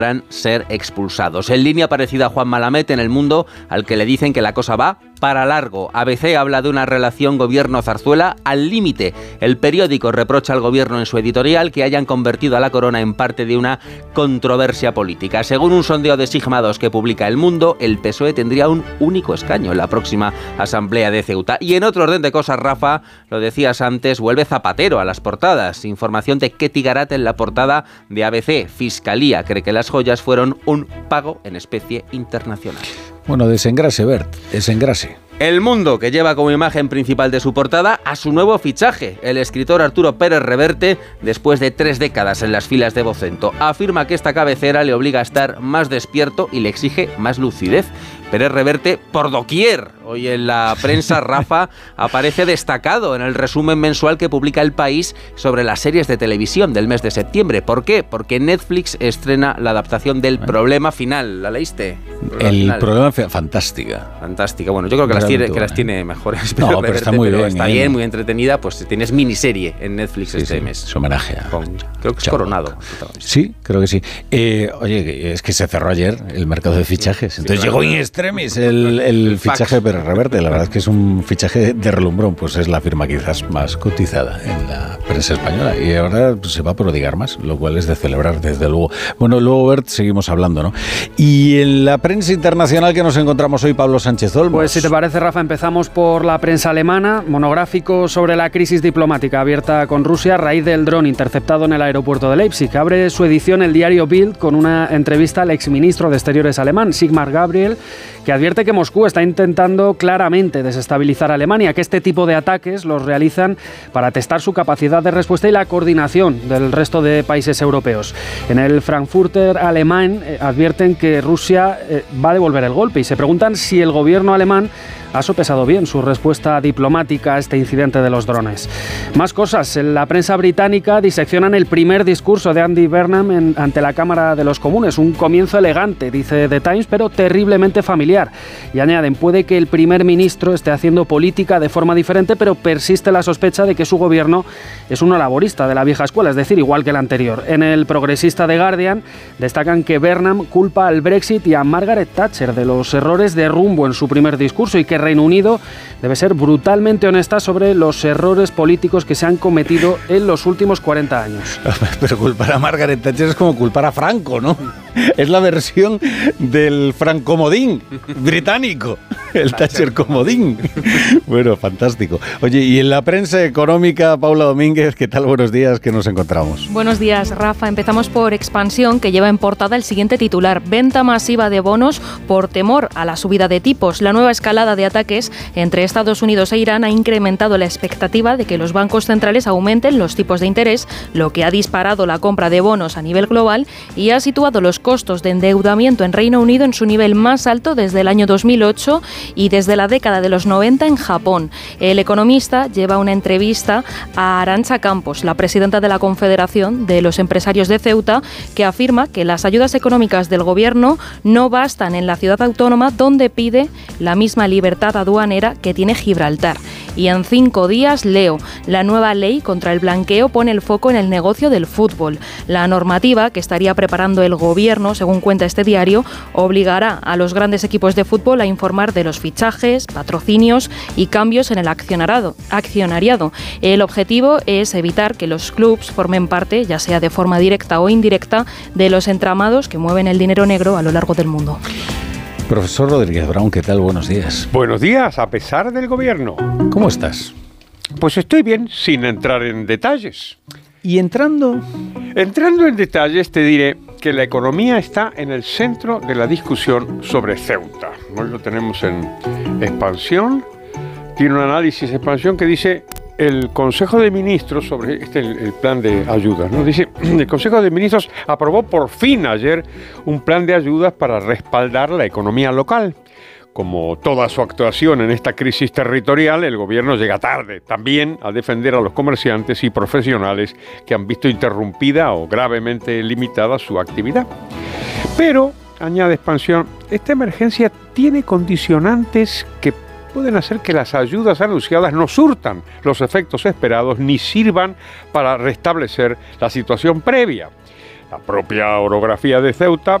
ser expulsados. En línea parecida a Juan Malamet en El Mundo, al que le dicen que la cosa va para largo. ABC habla de una relación gobierno-Zarzuela al límite. El periódico reprocha al gobierno en su editorial que hayan convertido a la corona en parte de una controversia política. Según un sondeo de Sigma 2 que publica El Mundo, el PSOE tendría un único escaño en la próxima asamblea de Ceuta. Y en otro orden de cosas, Rafa, lo decías antes, vuelve Zapatero a las portadas. Información de Ketty Garat en la portada de ABC. Fiscalía cree que las joyas fueron un pago en especie internacional. Bueno, desengrase, Bert, desengrase. El Mundo, que lleva como imagen principal de su portada a su nuevo fichaje, el escritor Arturo Pérez Reverte, después de 3 décadas en las filas de Vocento. Afirma que esta cabecera le obliga a estar más despierto y le exige más lucidez. Pérez Reverte por doquier. Hoy en la prensa, Rafa, aparece destacado en el resumen mensual que publica El País sobre las series de televisión del mes de septiembre. ¿Por qué? Porque Netflix estrena la adaptación del Problema Final. ¿La leíste? El Problema Fantástica. Fantástica. Bueno, yo creo que las tiene mejores. Pero está muy bien. Está bien, muy entretenida. Pues tienes miniserie en Netflix este mes. Es homenaje a... creo que es Coronado. Sí, creo que sí. Oye, es que se cerró ayer el mercado de fichajes. Entonces llegó in extremis el fichaje de Pérez Reverte. La verdad es que es un fichaje de relumbrón. Pues es la firma quizás más cotizada en la prensa española. Y ahora pues, se va a prodigar más, lo cual es de celebrar, desde luego. Bueno, luego, Bert, seguimos hablando, ¿no? Y en la prensa internacional que nos encontramos hoy, Pablo Sánchez Olmos. Pues si te parece, Rafa, empezamos por la prensa alemana. Monográfico sobre la crisis diplomática abierta con Rusia a raíz del dron interceptado en el aeropuerto de Leipzig. Abre su edición el diario Bild con una entrevista al exministro de Exteriores alemán, Sigmar Gabriel, que advierte que Moscú está intentando claramente desestabilizar a Alemania, que este tipo de ataques los realizan para testar su capacidad de respuesta y la coordinación del resto de países europeos. En el Frankfurter alemán advierten que Rusia va a devolver el golpe y se preguntan si el gobierno alemán ha sopesado bien su respuesta diplomática a este incidente de los drones. Más cosas. En la prensa británica diseccionan el primer discurso de Andy Burnham ante la Cámara de los Comunes. Un comienzo elegante, dice The Times, pero terriblemente familiar. Y añaden, puede que el primer ministro esté haciendo política de forma diferente, pero persiste la sospecha de que su gobierno es uno laborista de la vieja escuela, es decir, igual que el anterior. En el progresista The Guardian destacan que Burnham culpa al Brexit y a Margaret Thatcher de los errores de rumbo en su primer discurso y que Reino Unido debe ser brutalmente honesta sobre los errores políticos que se han cometido en los últimos 40 años. Pero culpar a Margaret Thatcher es como culpar a Franco, ¿no? Es la versión del Francomodín británico, el Thatcher comodín. Bueno, fantástico. Oye, y en la prensa económica, Paula Domínguez, ¿qué tal? Buenos días, ¿qué nos encontramos? Buenos días, Rafa. Empezamos por Expansión, que lleva en portada el siguiente titular: venta masiva de bonos por temor a la subida de tipos. La nueva escalada de ataques entre Estados Unidos e Irán ha incrementado la expectativa de que los bancos centrales aumenten los tipos de interés, lo que ha disparado la compra de bonos a nivel global y ha situado los costos de endeudamiento en Reino Unido en su nivel más alto desde el año 2008 y desde la década de los 90 en Japón. El Economista lleva una entrevista a Arantxa Campos, la presidenta de la Confederación de los Empresarios de Ceuta, que afirma que las ayudas económicas del gobierno no bastan en la ciudad autónoma, donde pide la misma libertad aduanera que tiene Gibraltar. Y en 5 días, leo, la nueva ley contra el blanqueo pone el foco en el negocio del fútbol. La normativa que estaría preparando el gobierno, según cuenta este diario, obligará a los grandes equipos de fútbol a informar de los fichajes, patrocinios y cambios en el accionariado. El objetivo es evitar que los clubs formen parte, ya sea de forma directa o indirecta, de los entramados que mueven el dinero negro a lo largo del mundo. Profesor Rodríguez Brown, ¿qué tal? Buenos días. Buenos días, a pesar del gobierno. ¿Cómo estás? Pues estoy bien, sin entrar en detalles. ¿Y entrando? Entrando en detalles, te diré que la economía está en el centro de la discusión sobre Ceuta. Hoy lo tenemos en Expansión. Tiene un análisis de Expansión que dice: el Consejo de Ministros, sobre el plan de ayudas, ¿no? Dice, el Consejo de Ministros aprobó por fin ayer un plan de ayudas para respaldar la economía local. Como toda su actuación en esta crisis territorial, el gobierno llega tarde también a defender a los comerciantes y profesionales que han visto interrumpida o gravemente limitada su actividad. Pero, añade Expansión, esta emergencia tiene condicionantes que pueden hacer que las ayudas anunciadas no surtan los efectos esperados ni sirvan para restablecer la situación previa. la propia orografía de Ceuta